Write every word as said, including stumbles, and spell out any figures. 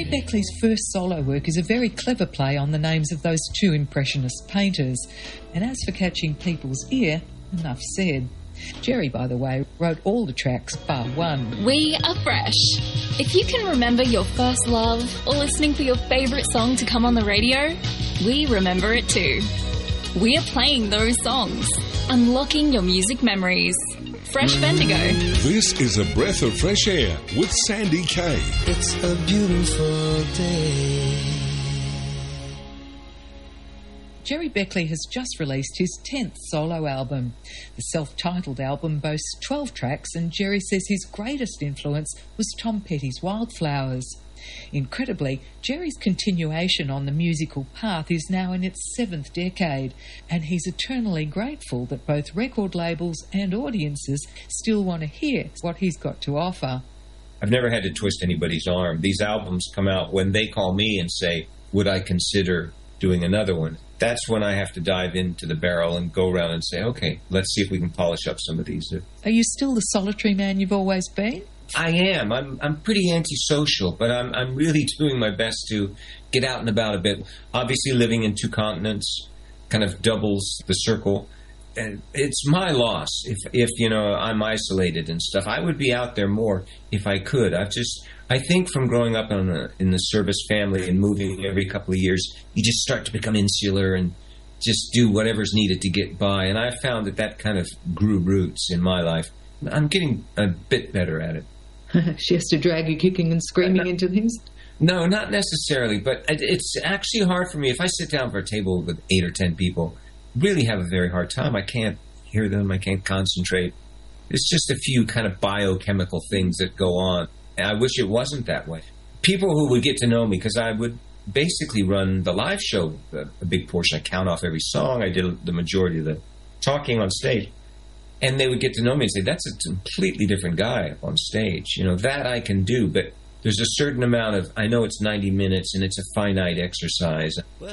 Beckley's first solo work is a very clever play on the names of those two Impressionist painters. And as for catching people's ear, enough said. Jerry, by the way, wrote all the tracks bar one. We are fresh. If you can remember your first love or listening for your favourite song to come on the radio, we remember it too. We are playing those songs, unlocking your music memories. Fresh Bendigo. This is A Breath of Fresh Air with Sandy Kay. It's a beautiful day. Jerry Beckley has just released his tenth solo album. The self-titled album boasts twelve tracks, and Jerry says his greatest influence was Tom Petty's Wildflowers. Incredibly, Jerry's continuation on the musical path is now in its seventh decade, and he's eternally grateful that both record labels and audiences still want to hear what he's got to offer. I've never had to twist anybody's arm. These albums come out when they call me and say, would I consider doing another one? That's when I have to dive into the barrel and go around and say, okay, let's see if we can polish up some of these. Are you still the solitary man you've always been? I am. I'm I'm pretty antisocial, but I'm I'm really doing my best to get out and about a bit. Obviously, living in two continents kind of doubles the circle. And it's my loss if, if, you know, I'm isolated and stuff. I would be out there more if I could. I've just, I think from growing up in the, in the service family and moving every couple of years, you just start to become insular and just do whatever's needed to get by. And I found that that kind of grew roots in my life. I'm getting a bit better at it. She has to drag you kicking and screaming uh, into things? No, not necessarily, but it's actually hard for me. If I sit down for a table with eight or ten people, really have a very hard time. I can't hear them. I can't concentrate. It's just a few kind of biochemical things that go on. And I wish it wasn't that way. People who would get to know me, because I would basically run the live show, a, a big portion. I count off every song. I did the majority of the talking on stage. And they would get to know me and say, that's a completely different guy on stage. You know, that I can do, but there's a certain amount of, I know it's ninety minutes and it's a finite exercise.